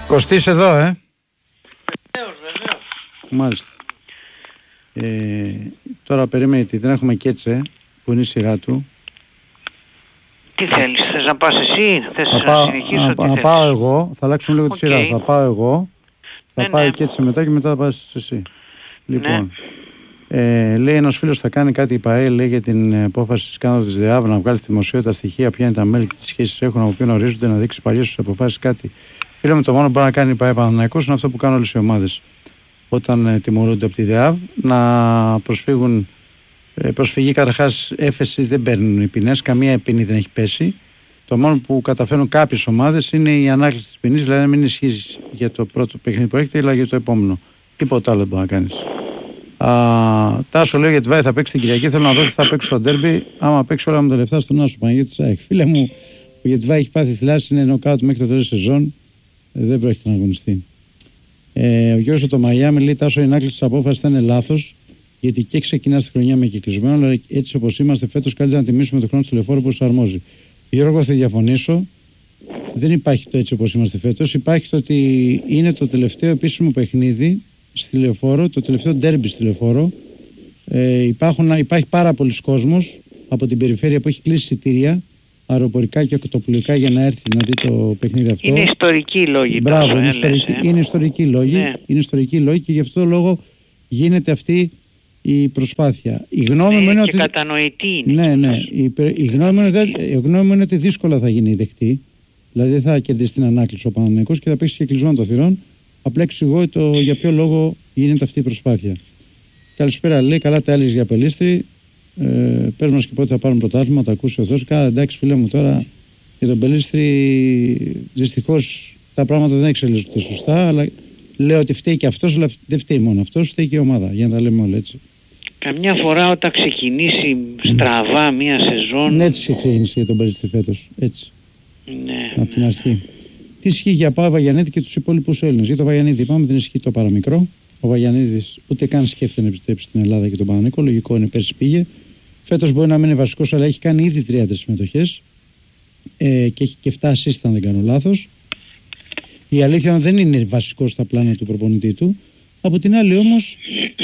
Κωστής εδώ, Βεβαίως. Μάλιστα. Τώρα περίμενε, δεν έχουμε Κέτσε που είναι η σειρά του. Τι θέλεις, θες να πας εσύ, θες να συνεχίσω, τι να πάω εγώ, θα αλλάξουμε λίγο τη σειρά. Θα πάω εγώ, θα πάει Κέτσε μετά και μετά θα πας εσύ. Λοιπόν, λέει ένας φίλος θα κάνει κάτι η ΠΑΕ, λέει για την απόφαση της Κάνοδος της ΔΕΑΒ να βγάλει στη δημοσιότητα στοιχεία ποια είναι τα μέλη και τι σχέσεις έχουν, από ποιον ορίζονται, να δείξει παλιές τις αποφάσεις κάτι. Φίλε, το μόνο που μπορεί να κάνει η ΠΑΕ Παναθηναϊκός είναι αυτό που κάνουν όλες οι ομάδες. Όταν τιμωρούνται από τη ΔΕΑΒ, να προσφύγουν. Προσφυγή καταρχάς έφεση δεν παίρνουν οι ποινές, καμία ποινή δεν έχει πέσει. Το μόνο που καταφέρουν κάποιες ομάδες είναι η ανάκληση της ποινής, δηλαδή να μην ισχύει για το πρώτο παιχνίδι που έρχεται, αλλά για το επόμενο. Τίποτα άλλο δεν μπορεί να κάνεις. Τάσο, λέω για τη ΒΑΕ θα παίξει την Κυριακή. Θέλω να δω τι θα παίξει στο ντέρμπι. Άμα παίξει όλα με τα λεφτά στον Άσο Παναγιώτη Σάικ. Φίλε μου, ο Γετβάη έχει πάθει θλάση, είναι νοκάουτ μέχρι το τέλος της σεζόν. Δεν πρόκειται να αγωνιστεί. Ο Γιώργος από το Μαϊάμι λέει: Τάσο, η ανάκληση της απόφασης θα είναι λάθος. Γιατί και ξεκινά τη χρονιά με κυκλισμένο, αλλά έτσι όπως είμαστε φέτος, καλύτερα να τιμήσουμε το χρόνο του τηλεφόρου που σου αρμόζει. Γιώργο, θα διαφωνήσω. Δεν υπάρχει το έτσι όπως είμαστε φέτος. Υπάρχει το ότι είναι το τελευταίο επίσημο παιχνίδι στη Λεωφόρο, το τελευταίο ντέρμπι στη Λεωφόρο. Υπάρχει πάρα πολλοί κόσμος από την περιφέρεια που έχει κλείσει εισιτήρια αεροπορικά και οκτοπλοϊκά για να έρθει να δει το παιχνίδι αυτό. Είναι ιστορικοί λόγοι. Μπράβο, είναι ιστορικοί λόγοι. Ναι. Είναι ιστορικοί λόγοι και γι' αυτό το λόγο γίνεται αυτή η προσπάθεια. Η γνώμη μου είναι ότι. Κατανοητή είναι. Ναι. Η γνώμη μου είναι ότι δύσκολα θα γίνει δεκτή. Δηλαδή δεν θα κερδίσει την ανάκληση ο Παναθηναϊκός και θα παίξει και κλεισμένο των θυρών. Απλά εξηγώ για ποιο λόγο γίνεται αυτή η προσπάθεια. Καλησπέρα, λέει. Καλά τα έλεγες για Πελίστρη. Πες μας και πότε θα πάρουν πρωτάθλημα, τα ακούσει ο Θεός. Καλά, εντάξει, φίλε μου, τώρα για τον Πελίστρη δυστυχώς τα πράγματα δεν εξελίσσονται σωστά. Αλλά λέω ότι φταίει και αυτός, αλλά δεν φταίει μόνο αυτός, φταίει και η ομάδα. Για να τα λέμε όλα έτσι. Καμιά φορά όταν ξεκινήσει στραβά μία σεζόν. Ναι, έτσι ξεκίνησε για τον Πελίστρη φέτος. Έτσι. Ναι. Από την αρχή. Τι ισχύει για Πάο Βαγιανίδη και τους υπόλοιπους Έλληνες? Για τον Βαγιανίδη είπαμε, δεν ισχύει το παραμικρό. Ο Βαγιανίδης ούτε καν σκέφτεται να επιστρέψει στην Ελλάδα και τον Παναθηναϊκό. Λογικό είναι, πέρσι πήγε. Φέτος μπορεί να μην είναι βασικός, αλλά έχει κάνει ήδη 30 συμμετοχές και έχει και 7 assist, αν δεν κάνω λάθος. Η αλήθεια δεν είναι βασικός στα πλάνα του προπονητή του. Από την άλλη όμως,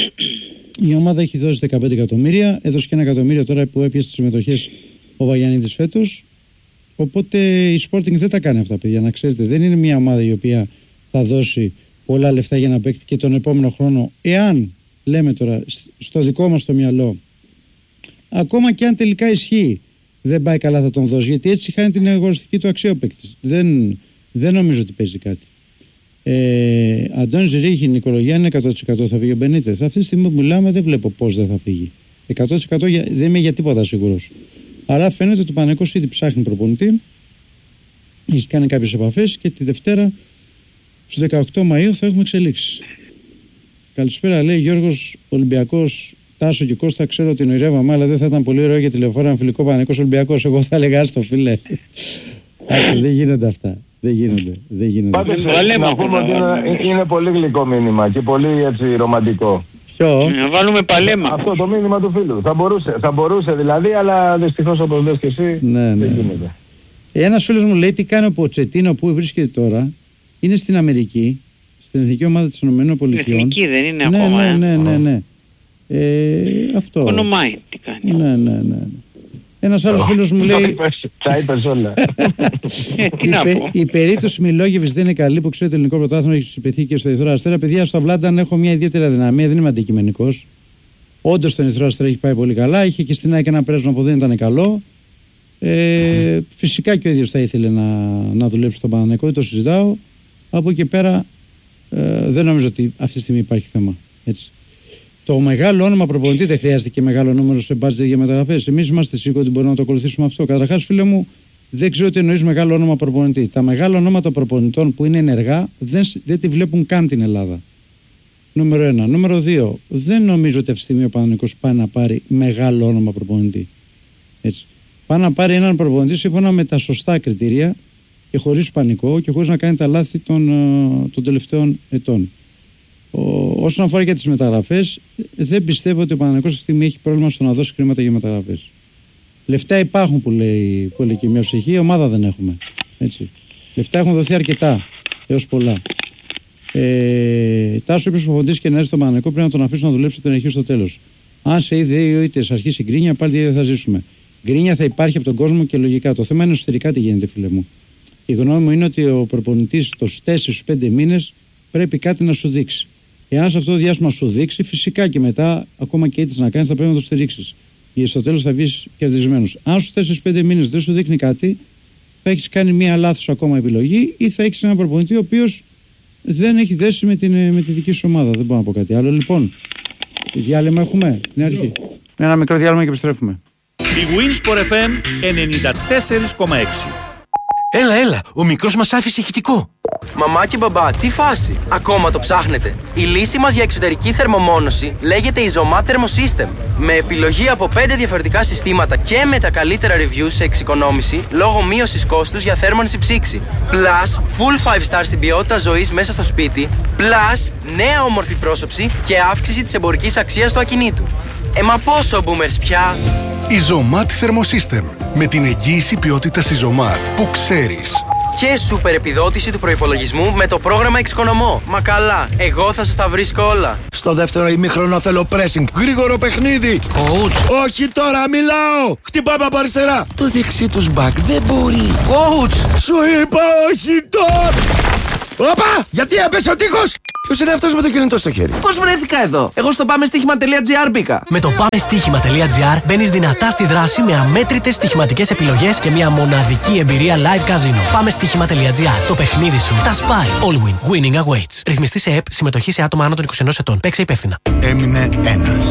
η ομάδα έχει δώσει 15 εκατομμύρια. Έδωσε και 1 εκατομμύριο τώρα που έπιασε τις συμμετοχές ο Βαγιανίδης φέτος. Οπότε η Sporting δεν τα κάνει αυτά, παιδιά, να ξέρετε. Δεν είναι μια ομάδα η οποία θα δώσει πολλά λεφτά για να παίξει και τον επόμενο χρόνο. Εάν, λέμε τώρα, στο δικό μας το μυαλό, ακόμα και αν τελικά ισχύει, δεν πάει καλά, θα τον δώσει. Γιατί έτσι χάνει την αγοραστική του αξία ο παίκτης. Δεν νομίζω ότι παίζει κάτι. Αντώνης Ζηρίχη, η νοικολογία είναι 100% θα φύγει ο Μπενίτεθ. Αυτή τη στιγμή που μιλάμε δεν βλέπω πώς δεν θα φύγει. 100% δεν είμαι για τίποτα σίγουρος. Αλλά φαίνεται ότι ο Παναθηναϊκός ήδη ψάχνει προπονητή. Έχει κάνει κάποιες επαφές και τη Δευτέρα στους 18 Μαΐου θα έχουμε εξελίξεις. Καλησπέρα, λέει Γιώργος, Ολυμπιακός. Τάσο και Κώστα, ξέρω ότι νοηρεύαμε, αλλά δεν θα ήταν πολύ ωραίο για τηλεφόρα αν φιλικό Παναθηναϊκός Ολυμπιακός. Εγώ θα έλεγα άστο, φίλε. Άστο, δεν γίνονται αυτά. Δεν γίνονται. Πάντως να πούμε ότι είναι πολύ γλυκό μήνυμα και πολύ έτσι ρομαντικό. Ποιο? Να βάλουμε παλέμα. Αυτό το μήνυμα του φίλου. Θα μπορούσε δηλαδή, αλλά δυστυχώς όπως λες και εσύ δεν γίνεται. Ένας φίλος μου λέει τι κάνει ο Ποτσετίνο που βρίσκεται τώρα. Είναι στην Αμερική, στην εθνική ομάδα της ΗΠΑ. Στην εθνική δεν είναι ακόμα. Ναι. Αυτό. Ονομάει τι κάνει. Ναι. Ένας άλλος φίλος μου λέει τα είπες όλα. Η περίπτωση Μιλόγεβιτς δεν είναι καλή που ξέρει το ελληνικό πρωτάθλημα, έχει συμπεθεί και στο Ερυθρό Αστέρα. Παιδιά, στο Αυλάνταν έχω μια ιδιαίτερη αδυναμία, δεν είμαι αντικειμενικός. Όντως το Ερυθρό Αστέρα έχει πάει πολύ καλά. Είχε και στην ΑΕΚ ένα πέρασμα που δεν ήταν καλό. Φυσικά και ο ίδιος θα ήθελε να δουλέψει στον Παναθηναϊκό, το συζητάω. Από εκεί πέρα δεν νομίζω ότι αυτή τη στιγμή υπάρχει θέμα. Έτσι. Το μεγάλο όνομα προπονητή δεν χρειάζεται και μεγάλο νούμερο σε budget για μεταγραφές. Εμείς είμαστε σίγουροι ότι μπορούμε να το ακολουθήσουμε αυτό. Καταρχάς, φίλε μου, δεν ξέρω τι εννοείς μεγάλο όνομα προπονητή. Τα μεγάλα ονόματα προπονητών που είναι ενεργά δεν τη βλέπουν καν την Ελλάδα. Νούμερο 1. Νούμερο 2. Δεν νομίζω ότι αυτή τη στιγμή ο Παναθηναϊκός πάει να πάρει μεγάλο όνομα προπονητή. Έτσι. Πάει να πάρει έναν προπονητή σύμφωνα με τα σωστά κριτήρια και χωρίς πανικό και χωρίς να κάνει τα λάθη των τελευταίων ετών. Όσον αφορά και τις μεταγραφές, δεν πιστεύω ότι ο Παναθηναϊκός αυτή τη στιγμή έχει πρόβλημα στο να δώσει χρήματα για μεταγραφές. Λεφτά υπάρχουν που λέει και μια ψυχή, ομάδα δεν έχουμε. Έτσι. Λεφτά έχουν δοθεί αρκετά, έως πολλά. Τάσο, είπε ο προπονητής και να έρθει στο Παναθηναϊκό, πρέπει να τον αφήσουν να δουλέψει την αρχή στο τέλος. Αν σε είδε ο ήττες αρχίσει γκρίνια, πάλι δεν θα ζήσουμε. Γκρίνια θα υπάρχει από τον κόσμο και λογικά. Το θέμα είναι εσωτερικά τι γίνεται, φίλε μου. Η γνώμη μου είναι ότι ο προπονητής στους 4-5 μήνες πρέπει κάτι να σου δείξει. Εάν σε αυτό το διάστημα σου δείξει, φυσικά και μετά, ακόμα και ήττες να κάνεις, θα πρέπει να το στηρίξεις. Γιατί στο τέλος θα βγεις κερδισμένος. Αν στους 4-5 μήνες δεν σου δείχνει κάτι, θα έχεις κάνει μία λάθος ακόμα επιλογή ή θα έχεις έναν προπονητή ο οποίος δεν έχει δέσει με τη δική σου ομάδα. Δεν μπορώ να πω κάτι άλλο. Λοιπόν, διάλειμμα έχουμε την αρχή. Ένα μικρό διάλειμμα και επιστρέφουμε. Η Winsport FM 94,6. Έλα, ο μικρός μας άφησε ηχητικό. Μαμά και μπαμπά, τι φάση, ακόμα το ψάχνετε? Η λύση μας για εξωτερική θερμομόνωση λέγεται Isomat Thermosystem. Με επιλογή από 5 διαφορετικά συστήματα και με τα καλύτερα reviews σε εξοικονόμηση λόγω μείωσης κόστους για θέρμανση ψήξη. Plus, full 5 star στην ποιότητα ζωής μέσα στο σπίτι. Plus, νέα όμορφη πρόσωψη και αύξηση της εμπορικής αξίας του ακινήτου. Μα πόσο boomers πια! Isomat Thermosystem. Με την εγγύηση ποιότητας Isomat που ξέρεις. Και σούπερ επιδότηση του προϋπολογισμού με το πρόγραμμα Εξοικονομώ. Μα καλά, εγώ θα σας τα βρίσκω όλα. Στο δεύτερο ημίχρονο θέλω pressing. Γρήγορο παιχνίδι. Coach. Όχι τώρα, μιλάω. Χτυπάμε από αριστερά. Το δεξί τους μπακ δεν μπορεί. Coach. Σου είπα όχι τώρα. Όπα! Γιατί έπεσε ο τείχος! Ποιος είναι αυτός με το κινητό στο χέρι? Πώς βρέθηκα εδώ? Εγώ στο πάμεστοίχημα.gr μπήκα. Με το πάμεστοίχημα.gr μπαίνεις δυνατά στη δράση με αμέτρητες στοιχηματικές επιλογές και μια μοναδική εμπειρία live casino. Πάμεστοίχημα.gr. Το παιχνίδι σου τα σπάει. All win. Winning awaits. Ρυθμιστή σε ΕΠ. Συμμετοχή σε άτομα άνω των 21 ετών. Παίξε υπεύθυνα. Έμεινε ένας.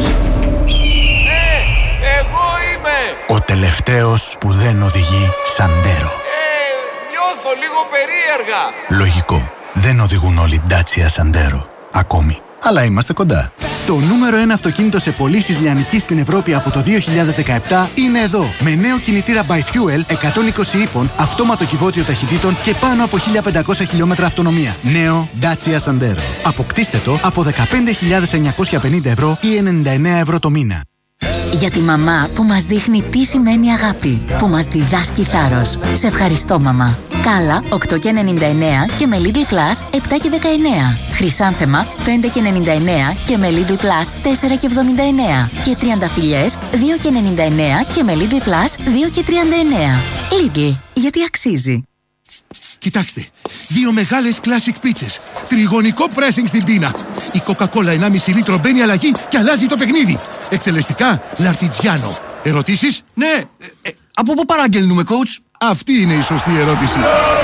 Εγώ είμαι! Ο τελευταίος που δεν οδηγεί Σαντέρο. Νιώθω λίγο περίεργα. Λογικό. Δεν οδηγούν όλοι Dacia Sandero. Ακόμη. Αλλά είμαστε κοντά. Το νούμερο 1 αυτοκίνητο σε πωλήσεις λιανικής στην Ευρώπη από το 2017 είναι εδώ. Με νέο κινητήρα by Fuel 120 ύπων, αυτόματο κυβότιο ταχυτήτων και πάνω από 1500 χιλιόμετρα αυτονομία. Νέο Dacia Sandero. Αποκτήστε το από 15.950 ευρώ ή 99 ευρώ το μήνα. Για τη μαμά που μας δείχνει τι σημαίνει αγάπη, που μας διδάσκει θάρρος. Σε ευχαριστώ, μαμά. Κάλα 8,99 και με Lidl Plus 7,19. Χρυσάνθεμα 5,99 και με Lidl Plus 4,79. Και τριανταφυλλιές 2,99 και με Lidl Plus 2,39. Lidl, γιατί αξίζει. Κοιτάξτε, 2 μεγάλες classic πίτσες, τριγωνικό pressing στην πίνα. Η Coca-Cola 1,5 λίτρο μπαίνει αλλαγή και αλλάζει το παιχνίδι. Εκτελεστικά, Λαρτιτζιάνο. Ερωτήσεις? Ναι, από πού παραγγέλνουμε, coach? Αυτή είναι η σωστή ερώτηση.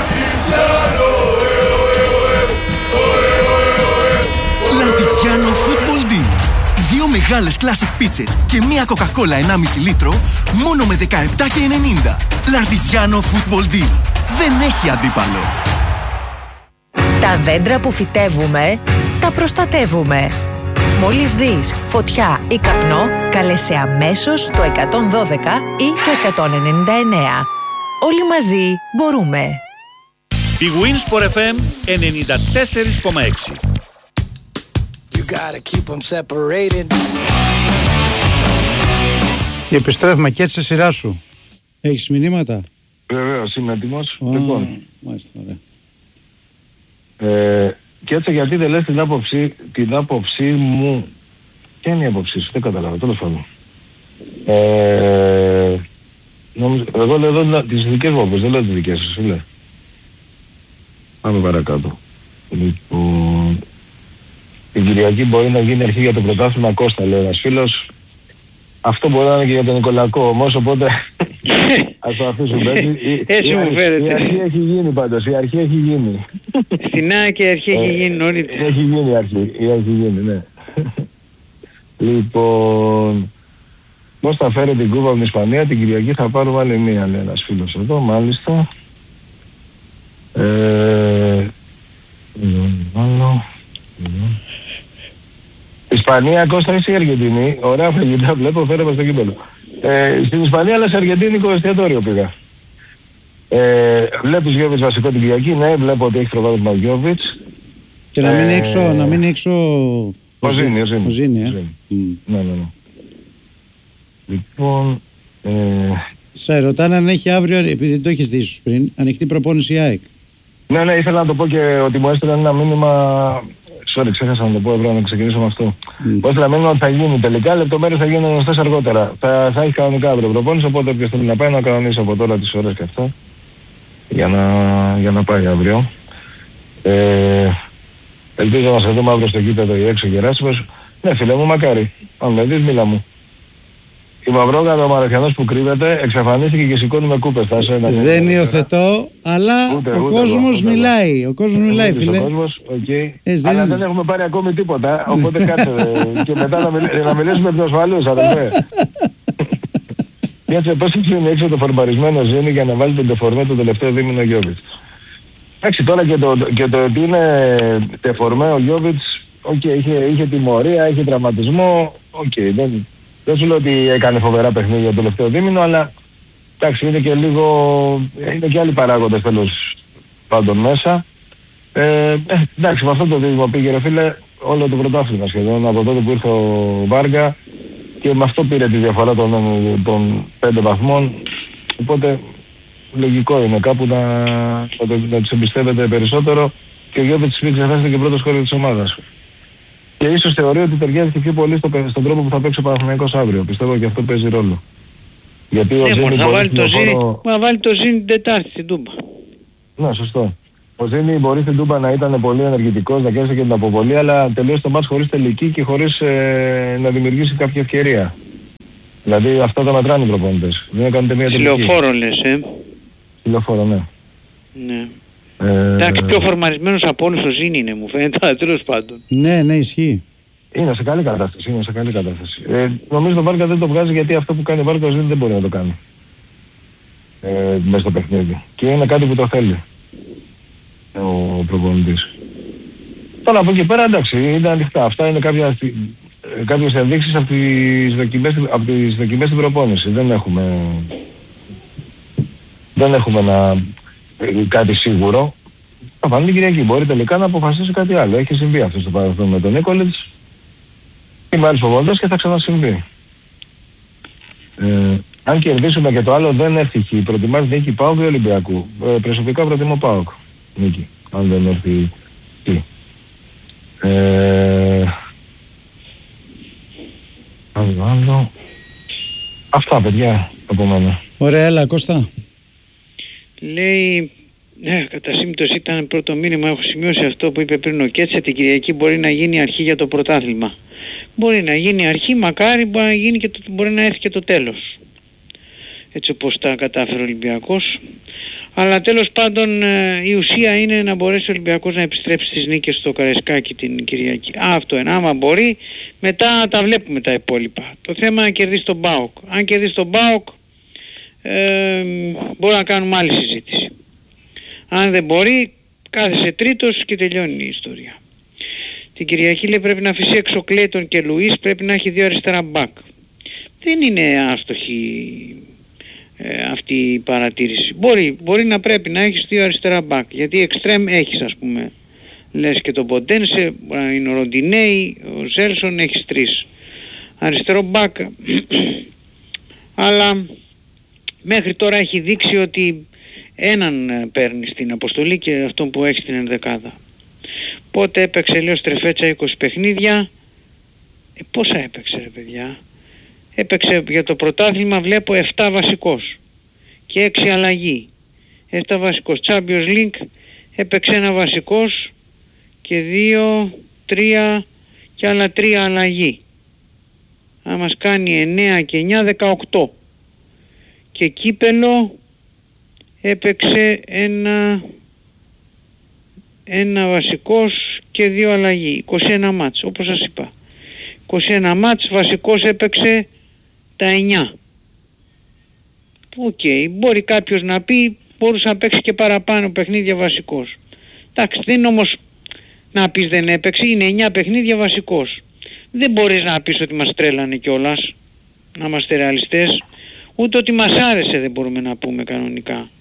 Λαρτιτζιάνο Football Deal. 2 μεγάλες classic πίτσες και μία Coca-Cola 1,5 λίτρο μόνο με 17,90. Λαρτιτζιάνο Football Deal. Δεν έχει αντίπαλο. Τα δέντρα που φυτεύουμε, τα προστατεύουμε. Μόλις δεις φωτιά ή καπνό, κάλεσε αμέσως το 112 ή το 199. Όλοι μαζί μπορούμε. Η Winsport FM 94,6. Επιστρέφουμε και έτσι σε σειρά σου. Έχεις μηνύματα? Βεβαίως, είμαι έτοιμος. Λοιπόν, μάλιστα, ωραία. Και έτσι γιατί δεν λες την άποψή μου? Ποια είναι η άποψή σου? Δεν καταλαβαίνω, τέλος πάντων. Εγώ λέω εδώ τις δικές μου άποψεις, δεν λέω τις δικές σου, φίλε. Πάμε παρακάτω. Λοιπόν, την Κυριακή μπορεί να γίνει αρχή για το πρωτάθλημα Κώστα, λέει ένας φίλος. Αυτό μπορεί να είναι και για τον Νικολακό όμως, οπότε ας το αφήσουμε έτσι. Έτσι μου φαίνεται. Η αρχή έχει γίνει πάντως, η αρχή έχει γίνει. Στην ΑΕΚ η αρχή έχει γίνει νωρίτερα. Έχει γίνει η αρχή, έχει γίνει, ναι. Λοιπόν, πώς θα φέρει την κούπα από την Ισπανία? Την Κυριακή θα πάρουμε άλλη μία, λέει ένας φίλος εδώ, μάλιστα. Ισπανία, Κώστα, είσαι η Αργεντινή. Ωραία φαγητά βλέπω, φέραμε στο κύπελλο. Στην Ισπανία, αλλά σε αργεντίνικο εστιατόριο πήγα. Βλέπεις Γιώβιτς βασικό την Κυριακή? Ναι, βλέπω ότι έχει προβάδισμα ο Γιώβιτς. Και να μην έξω ο Ζήνη. Ναι. Λοιπόν... Σε ρωτάνε αν έχει αύριο, επειδή δεν το έχεις δει πριν, ανοιχτή προπόνηση ΑΕΚ. Ναι, ήθελα να το πω και ότι μου έστειλε ένα μήνυμα. Sorry, ξέχασα να το πω, έπρεπε να ξεκινήσω με αυτό. Μου έστειλε ένα μήνυμα ότι θα γίνει τελικά, λεπτομέρειες θα γίνουν γνωστές αργότερα. Θα έχει κανονικά αύριο προπόνηση, οπότε όποιος θέλει να πάει να κανονίσει από τώρα τις ώρες και αυτά. Για να πάει αύριο. Ελπίζω να σε δούμε αύριο στο γήπεδο ή έξω Γεράσιμος. Ναι φίλε μου, μακάρι. Αν με δεις, μίλα μου. Η Μαυρόγατα, ο Μαραθιανός που κρύβεται, εξαφανίστηκε και σηκώνουμε κούπες. Δεν υιοθετώ, αλλά ο κόσμος μιλάει. Ο κόσμος μιλάει, φίλε. Ο κόσμος, αλλά δεν έχουμε πάρει ακόμη τίποτα, οπότε κάτσε και μετά να μιλήσουμε πιο ασφαλούς, αδελφέ. Κάτσε, πώς είναι έξω το φορμαρισμένο Ζήνη για να βάλει τον τεφορμέ το τελευταίο δίμηνο Γιώβιτς. Εντάξει, τώρα και το ότι είναι τεφορμέ ο Γιώβιτς, είχε τιμωρία, είχε τραυματισμό, δεν σου λέω ότι έκανε φοβερά παιχνίδια το τελευταίο δίμηνο, αλλά εντάξει, είναι και άλλοι παράγοντες τέλος πάντων μέσα. Εντάξει, με αυτό το δίδυμο πήγε ρε φίλε όλο το πρωτάθλημα σχεδόν από τότε που ήρθε ο Βάργα και με αυτό πήρε τη διαφορά των 5 βαθμών, οπότε λογικό είναι κάπου να τους εμπιστεύεται περισσότερο και ο Γιώβιτς ξεχάσεται και πρώτος χώρος της ομάδας. Και ίσως θεωρεί ότι ταιριάζει και πιο πολύ στον τρόπο που θα παίξει ο Παναθηναϊκός αύριο. Πιστεύω και αυτό παίζει ρόλο. Γιατί ο Ζήνη θα βάλει το Ζήνη την Τετάρτη στην Τούμπα. Ναι, σωστό. Ο Ζήνη μπορεί στην Τούμπα να ήταν πολύ ενεργητικός, να κέρδισε και την αποβολή, αλλά τελείωσε το μάτς χωρίς τελική και χωρίς να δημιουργήσει κάποια ευκαιρία. Δηλαδή αυτά τα μετράνε οι προπονητές. Δεν έκανε μια τελική. Τηλεοφόρο λες, Τηλεοφόρο, ναι. Ναι. Εντάξει, πιο φορμαρισμένος από όλους ο Ζήνη είναι, μου φαίνεται, αλλά τέλος πάντων. Ναι, ισχύει. Είναι σε καλή κατάσταση, νομίζω το Βάρκα δεν το βγάζει γιατί αυτό που κάνει ο Βάρκα ο Ζήνη δεν μπορεί να το κάνει. Μέσα στο παιχνίδι. Και είναι κάτι που το θέλει ο προπονητής. Τώρα από εκεί πέρα εντάξει, είναι ανοιχτά. Αυτά είναι κάποιες ενδείξεις από τις δοκιμές στην προπόνηση. Δεν έχουμε κάτι σίγουρο. Θα πάνε την Κυριακή. Μπορεί τελικά να αποφασίσει κάτι άλλο. Έχει συμβεί αυτό στο παρελθόν με τον Νίκολιτς και με άλλους προπονητές και θα ξανασυμβεί. Αν κερδίσουμε και το άλλο δεν εύτυχη. Προτιμάς νίκη ΠΑΟΚ ή Ολυμπιακού. Προσωπικά προτιμώ ΠΑΟΚ. Νίκη. Αν δεν έρθει τι. Άλλο. Αυτά παιδιά από μένα. Ωραία, έλα Κώστα. Λέει, κατά σύμπτωση ήταν πρώτο μήνυμα, έχω σημειώσει αυτό που είπε πριν ο Κέτσε, την Κυριακή μπορεί να γίνει αρχή για το πρωτάθλημα. Μπορεί να γίνει αρχή, μακάρι, μπορεί να γίνει και μπορεί να έρθει και το τέλος. Έτσι όπως τα κατάφερε ο Ολυμπιακός. Αλλά τέλος πάντων η ουσία είναι να μπορέσει ο Ολυμπιακός να επιστρέψει στις νίκες στο Καραϊσκάκι την Κυριακή. Αυτό είναι, άμα μπορεί, μετά τα βλέπουμε τα υπόλοιπα. Το θέμα είναι να κερδίσει τον ΠΑΟΚ. Αν κερδίσει τον ΠΑΟΚ, μπορεί να κάνουμε άλλη συζήτηση. Αν δεν μπορεί, κάθεσε τρίτος και τελειώνει η ιστορία. Την Κυριακή λέει πρέπει να αφήσει έξω Κλέιτον και Λουίς, πρέπει να έχει 2 αριστερά μπακ. Δεν είναι άστοχη αυτή η παρατήρηση. Μπορεί να πρέπει να έχεις 2 αριστερά μπακ, γιατί εξτρέμ έχεις, ας πούμε, λες και τον Ποντένσε, είναι ο Ροντινέη, ο Ζέλσον, έχεις 3 αριστερό μπακ. Αλλά μέχρι τώρα έχει δείξει ότι έναν παίρνει στην αποστολή και αυτόν που έχει στην ενδεκάδα. Πότε έπαιξε, λέει ο Στρεφέτσα, 20 παιχνίδια. Πόσα έπαιξε ρε παιδιά? Έπαιξε για το πρωτάθλημα, βλέπω 7 βασικός και 6 αλλαγή. 7 βασικός. Champions League έπαιξε 1 βασικός και 2, 3 και άλλα 3 αλλαγή. Θα μας κάνει 9 και 9, 18. Και κύπελο έπαιξε ένα βασικός και 2 αλλαγή. 21 μάτς, όπως σας είπα. 21 μάτς, βασικός έπαιξε τα 9. Οκ, μπορεί κάποιος να πει μπορούσε να παίξει και παραπάνω παιχνίδια βασικός. Εντάξει, δεν είναι όμως να πεις δεν έπαιξε, είναι 9 παιχνίδια βασικός. Δεν μπορείς να πεις ότι μας τρέλανε κιόλας, να είμαστε ρεαλιστές. Ούτε ότι μας άρεσε δεν μπορούμε να πούμε κανονικά.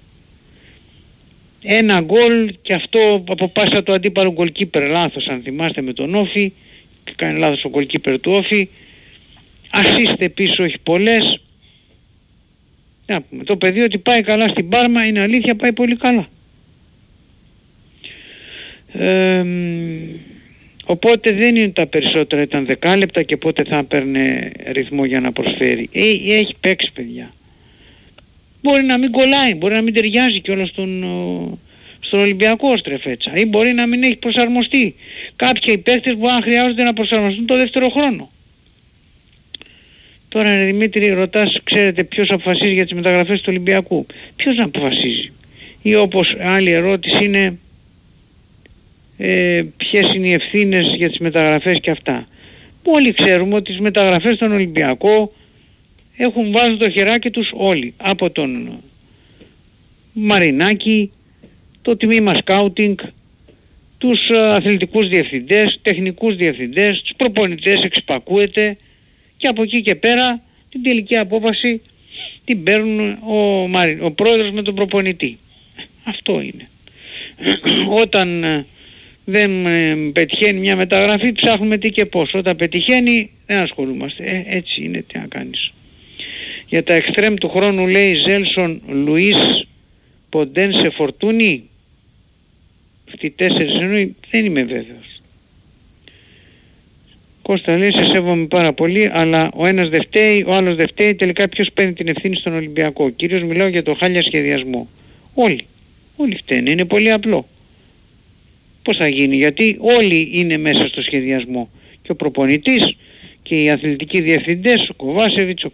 1 γκολ και αυτό από πάσα του αντίπαλου γκολκίπερ, λάθος αν θυμάστε με τον Όφη, κάνει λάθος ο γκολκίπερ του Όφη. Ασίστε πίσω έχει πολλές. Το παιδί ότι πάει καλά στην Πάρμα είναι αλήθεια, πάει πολύ καλά. Οπότε δεν είναι τα περισσότερα, ήταν 10 λεπτά και πότε θα παίρνει ρυθμό για να προσφέρει. Έχει παίξει, παιδιά. Μπορεί να μην κολλάει, μπορεί να μην ταιριάζει κιόλας στον Ολυμπιακό Στρεφέτσα, ή μπορεί να μην έχει προσαρμοστεί. Κάποιοι παίκτες μπορεί να χρειάζονται να προσαρμοστούν το δεύτερο χρόνο. Τώρα, Δημήτρη, ρωτάς, ξέρετε ποιος αποφασίζει για τις μεταγραφές του Ολυμπιακού? Ποιος να αποφασίζει? Ή όπως άλλη ερώτηση είναι ποιες είναι οι ευθύνες για τις μεταγραφές και αυτά. Όλοι ξέρουμε ότι τις μεταγραφές στον Ολυμπιακό βάζουν το χεράκι τους όλοι. Από τον Μαρινάκη, το τμήμα σκάουτινγκ, τους αθλητικούς διευθυντές, τεχνικούς διευθυντές, τους προπονητές εξυπακούεται, και από εκεί και πέρα την τελική απόφαση την παίρνουν ο πρόεδρος με τον προπονητή. Αυτό είναι. Όταν δεν πετυχαίνει μια μεταγραφή ψάχνουμε τι και πώς. Όταν πετυχαίνει δεν ασχολούμαστε. Έτσι είναι, τι να κάνεις. Για τα εξτρέμ του χρόνου λέει Ζέλσον, Λουίς, Ποντένσε, Φορτούνι. Αυτοί 4 εννοεί, δεν είμαι βέβαιος. Κώστα λέει, σε σέβομαι πάρα πολύ, αλλά ο ένας δεν φταίει, ο άλλος δεν φταίει, τελικά ποιος παίρνει την ευθύνη στον Ολυμπιακό? Κυρίως μιλάω για το χάλια σχεδιασμό. Όλοι φταίνε, είναι πολύ απλό. Πώς θα γίνει? Γιατί όλοι είναι μέσα στο σχεδιασμό. Και ο προπονητής και οι αθλητικοί διευθυντές, ο Κοβάσεβιτς, ο